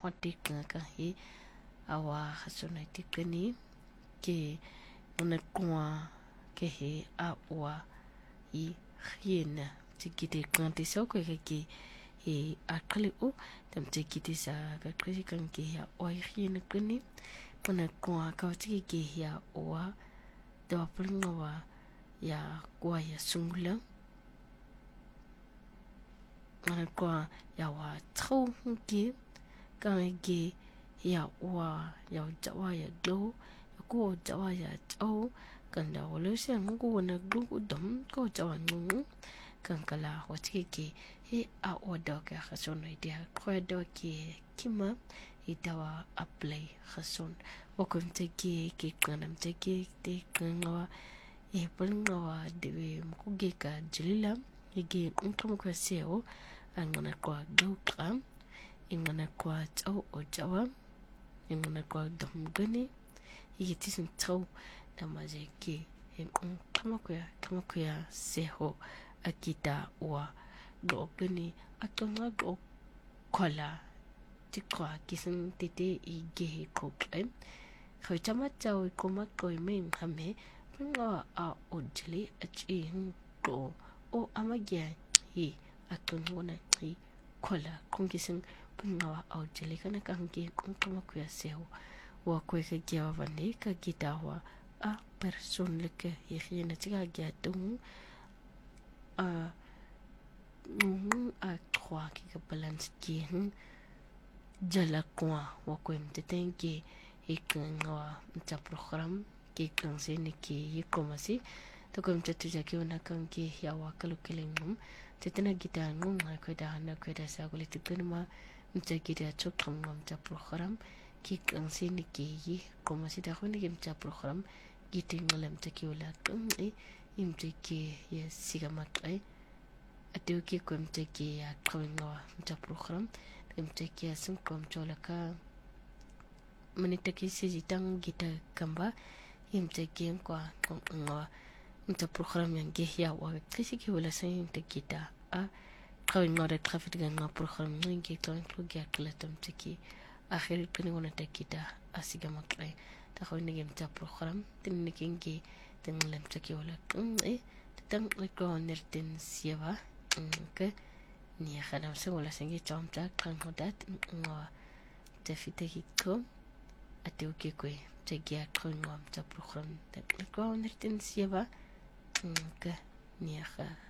watika ka he awa hasona tikani ke una kwa ke he awa I hiena tikite kante soko ke he akali o tam tikite sa ka krisi kan ke ya o hiena kani una kwa ka tiki ke ya oa da pringa ya kwa ya sungula ana kwa ya wa trau ke kan ke ya wa ya jawa ya do ko jawa ya tau kan da wala se ngu na glu dom ko jawa ngu kan kala wati ke he a oda ka khason idea ko do ke kima itawa apply khason wakum te ke kanam te ke te kanwa e pulngawa de ko ge ka jilila ge nkom ko seo angana kwa dokram ingana kwa tau o jawa ingana kwa domgani yitisin tau namaze ke kama kuya seho akita wa dokani atonga do kola tikwa kisin tete I ge koklem khotama tau koma koimen hame nga a ojli achi to o amagya hi atongona hi kola kongisin nga a ojli kana kange kama kuya seho wa kweke kia vane ka kita wa a persoonlijke hygiëne tiga gia tung a kwa ki ka balance ki jala kwa wa kwem te tenke ikanga mta program ki kanse ni ki yikomasi to kwem te tuja ki una kanki ya wa kalukilingum te tena gita ngum na kweda sa gole te tunma mta gita chokram mta program ki kanse ni ki yi komasi da khone ki mta program gita ngalam te ki wala imte ki ya siga matrai ateu ki kwem te ki ya kwinga mta program imte ki asum kom chola ka manita ki sijitang gita kamba imte ki kwa ngwa mta program yang ge ya wa kisi ki wala sayin te kita a kwinga de traffic nga program ngi to include ya klatam te ki akhir kini wona te kita asiga matrai ta khone ge mta program tin ni kingi tin lam te ki wala tang ko nerten sieva ke ni khadam se wala sengi chomta kan hodat ngwa te fite hiko ateu ke kwe te gia kronwam ta program te ko nerten sieva ke ni kha